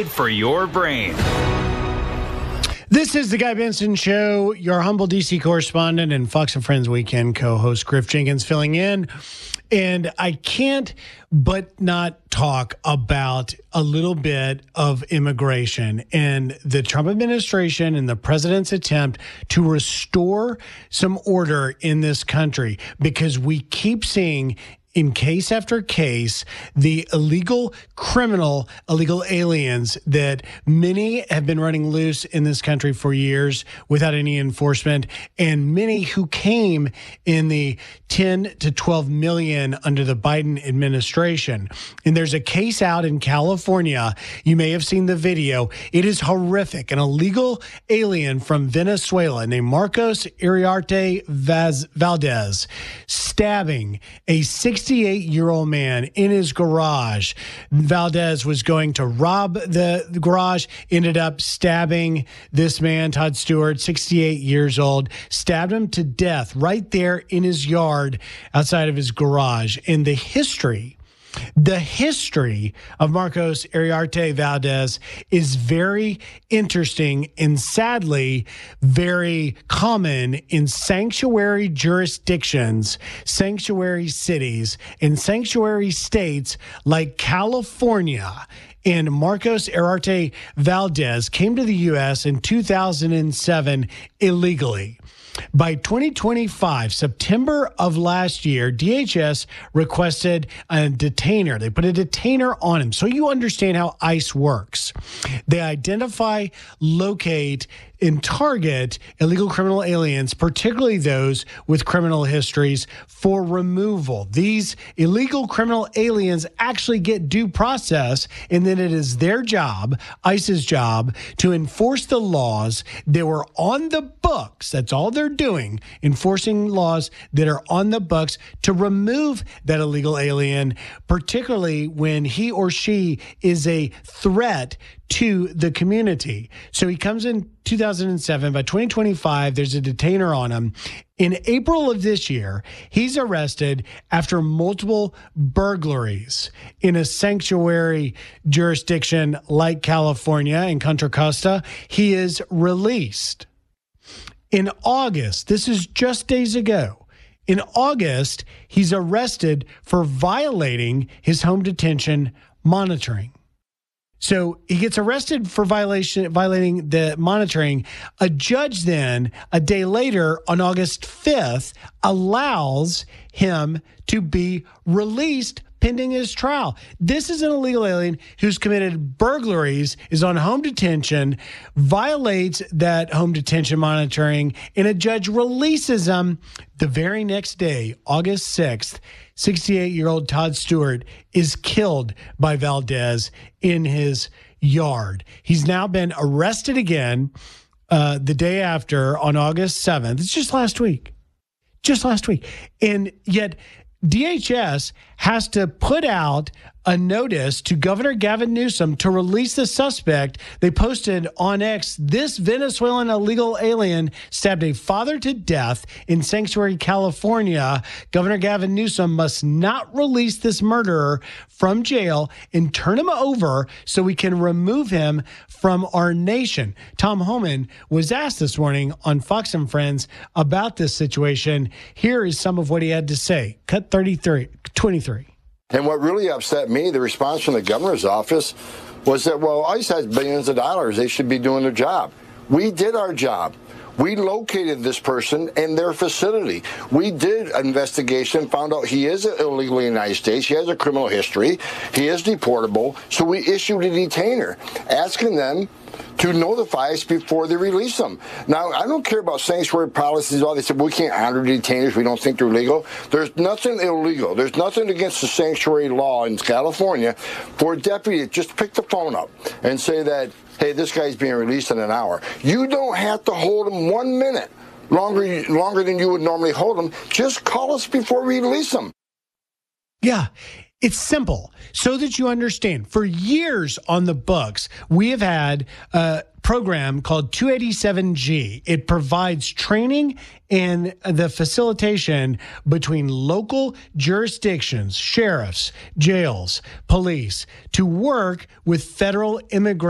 made for your brain. This is the Guy Benson Show, your humble D.C. correspondent and Fox and Friends Weekend co-host Griff Jenkins filling in. And I can't but not talk about a little bit of immigration and the Trump administration and the president's attempt to restore some order in this country, because we keep seeing in case after case, the illegal aliens that many have been running loose in this country for years without any enforcement, and many who came in the 10 to 12 million under the Biden administration. And there's a case out in California. You may have seen the video. It is horrific. An illegal alien from Venezuela named Marcos Iriarte Valdez stabbing a 68-year-old man in his garage. Valdez was going to rob the garage, ended up stabbing this man, Todd Stewart, 68 years old, stabbed him to death right there in his yard outside of his garage. And the history of Marcos Iriarte Valdez is very interesting and sadly very common in sanctuary jurisdictions, sanctuary cities, and sanctuary states like California. And Marcos Iriarte Valdez came to the U.S. in 2007 illegally. By 2025, September of last year, DHS requested a detainer. They put a detainer on him. So you understand how ICE works. They identify, locate, and target illegal criminal aliens, particularly those with criminal histories, for removal. These illegal criminal aliens actually get due process, and then it is their job, ICE's job, to enforce the laws that were on the books. That's all they're doing, enforcing laws that are on the books to remove that illegal alien, particularly when he or she is a threat to the community. So he comes in 2007. By 2025, there's a detainer on him. In April of this year, he's arrested after multiple burglaries in a sanctuary jurisdiction like California in Contra Costa. He is released. In August, this is just days ago, in August, he's arrested for violating his home detention monitoring. So he gets arrested for violating the monitoring. A judge then, a day later, on August 5th, allows him to be released pending his trial. This is an illegal alien who's committed burglaries, is on home detention, violates that home detention monitoring, and a judge releases him the very next day, August 6th. 68-year-old Todd Stewart is killed by Valdez in his yard. He's now been arrested again the day after on August 7th. It's just last week. And yet DHS has to put out a notice to Governor Gavin Newsom to release the suspect. They posted on X, this Venezuelan illegal alien stabbed a father to death in Sanctuary, California. Governor Gavin Newsom must not release this murderer from jail and turn him over so we can remove him from our nation. Tom Homan was asked this morning on Fox and Friends about this situation. Here is some of what he had to say. Cut 23. And what really upset me, the response from the governor's office, was that, well, ICE has billions of dollars. They should be doing their job. We did our job. We located this person in their facility. We did an investigation, found out he is illegally in the United States. He has a criminal history. He is deportable. So we issued a detainer, asking them to notify us before they release them. Now, I don't care about sanctuary policies. All they said, we can't honor detainers. We don't think they're illegal. There's nothing illegal. There's nothing against the sanctuary law in California for a deputy to just pick the phone up and say that, hey, this guy's being released in an hour. You don't have to hold him 1 minute longer than you would normally hold him. Just call us before we release him. Yeah. It's simple, so that you understand. For years on the books, we have had a program called 287G. It provides training and the facilitation between local jurisdictions, sheriffs, jails, police, to work with federal immigration